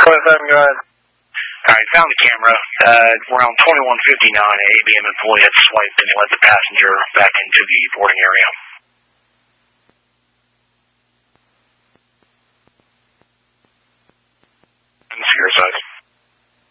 FM, go ahead. Alright, found the camera. Around 21:59, an ABM employee had swiped and led the passenger back into the boarding area.